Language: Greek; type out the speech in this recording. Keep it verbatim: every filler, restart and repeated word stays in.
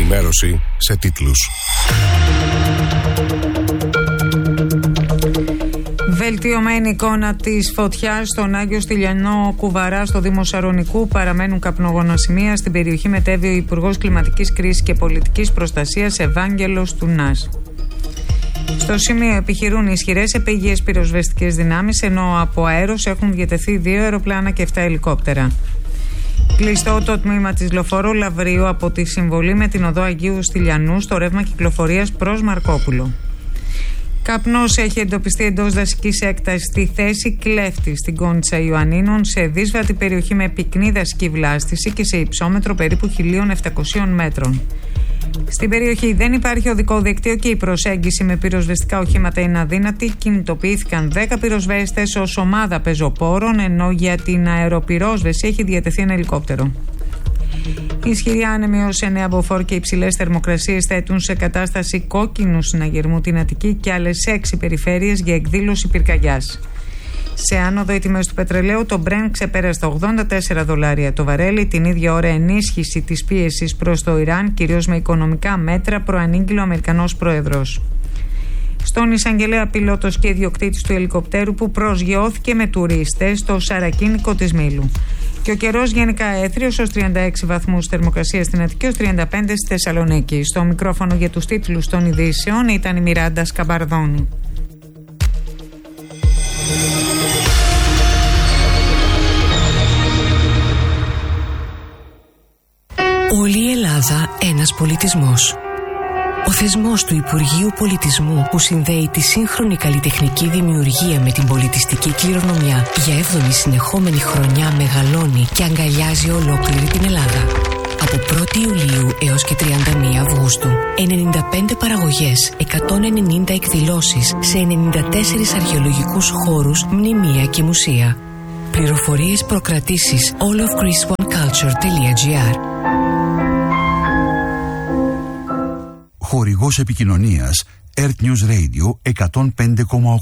Ενημέρωση σε τίτλους. Βελτιωμένη εικόνα της φωτιάς στον Άγιο Στυλιανό Κουβαρά στο Δήμο Σαρονικού. Παραμένουν καπνογόνα σημεία. Στην περιοχή μετέβη ο Υπουργός Κλιματικής Κρίσης και Πολιτικής Προστασίας Ευάγγελος Τουνάς. Στο σημείο επιχειρούν ισχυρές επαιγείες πυροσβεστικές δυνάμεις, ενώ από αέρος έχουν διατεθεί δύο αεροπλάνα και επτά ελικόπτερα. Κλειστό το τμήμα της Λοφόρου Λαβρίου από τη συμβολή με την οδό Αγίου Στυλιανού στο ρεύμα κυκλοφορίας προς Μαρκόπουλο. Καπνός έχει εντοπιστεί εντός δασικής έκτασης στη θέση Κλέφτη στην Κόντσα Ιωαννίνων, σε δύσβατη περιοχή με πυκνή δασική βλάστηση και σε υψόμετρο περίπου χίλια επτακόσια μέτρων. Στην περιοχή δεν υπάρχει οδικό δίκτυο και η προσέγγιση με πυροσβεστικά οχήματα είναι αδύνατη. Κινητοποιήθηκαν δέκα πυροσβέστες ως ομάδα πεζοπόρων, ενώ για την αεροπυρόσβεση έχει διατεθεί ένα ελικόπτερο. Ισχυροί άνεμοι ως εννέα μποφόρ και υψηλές θερμοκρασίες θέτουν σε κατάσταση κόκκινου συναγερμού την Αττική και άλλες έξι περιφέρειες για εκδήλωση πυρκαγιάς. Σε άνοδο οι τιμές του πετρελαίου, το Brent ξεπέρασε τα ογδόντα τέσσερα δολάρια το βαρέλι. Την ίδια ώρα ενίσχυση της πίεσης προς το Ιράν, κυρίως με οικονομικά μέτρα, προανήγγειλε ο Αμερικανός Πρόεδρος. Στον εισαγγελέα πιλότος και ιδιοκτήτης του ελικοπτέρου που προσγειώθηκε με τουρίστες στο σαρακίνικο της Μήλου. Και ο καιρός γενικά έθριος ως τριάντα έξι βαθμούς θερμοκρασία στην Αττική, ως τριάντα πέντε στη Θεσσαλονίκη. Στο μικρόφωνο για τους τίτλους των ειδήσεων ήταν η Μιράντα Σκαμπαρδόνη. Όλη η Ελλάδα ένας πολιτισμός. Ο θεσμός του Υπουργείου Πολιτισμού που συνδέει τη σύγχρονη καλλιτεχνική δημιουργία με την πολιτιστική κληρονομιά για έβδομη συνεχόμενη χρονιά μεγαλώνει και αγκαλιάζει ολόκληρη την Ελλάδα. Από πρώτη Ιουλίου έως και τριάντα μία Αυγούστου, ενενήντα πέντε παραγωγές, εκατόν ενενήντα εκδηλώσεις σε ενενήντα τέσσερις αρχαιολογικούς χώρους, μνημεία και μουσεία. Πληροφορίες, προκρατήσεις all of greece one culture dot gr. Χορηγός επικοινωνίας Earth News Radio εκατόν πέντε κόμμα οκτώ.